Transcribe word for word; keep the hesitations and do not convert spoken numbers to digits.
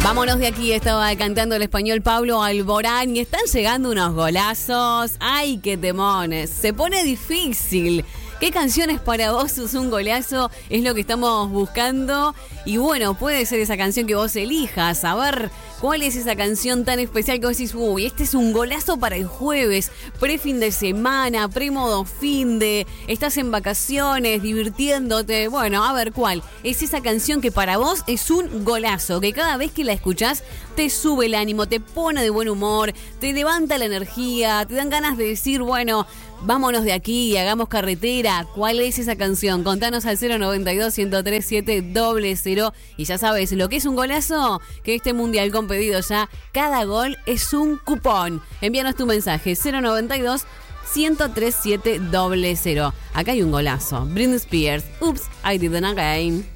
Vámonos de aquí, estaba cantando el español Pablo Alborán y están llegando unos golazos. ¡Ay, qué temones! Se pone difícil. ¿Qué canciones para vos es un golazo? Es lo que estamos buscando. Y bueno, puede ser esa canción que vos elijas. A ver, ¿cuál es esa canción tan especial que vos decís, uy, este es un golazo para el jueves, pre-fin de semana, pre-modo fin de, estás en vacaciones, divirtiéndote? Bueno, a ver, ¿cuál? Es esa canción que para vos es un golazo, que cada vez que la escuchás te sube el ánimo, te pone de buen humor, te levanta la energía, te dan ganas de decir, bueno, vámonos de aquí y hagamos carretera. ¿Cuál es esa canción? Contanos al cero noventa y dos, ciento tres, siete cero cero. Y ya sabes, lo que es un golazo, que este mundial con pedido ya, cada gol es un cupón. Envíanos tu mensaje, cero noventa y dos, ciento tres, siete cero cero. Acá hay un golazo. Britney Spears, Oops, I Did It Again.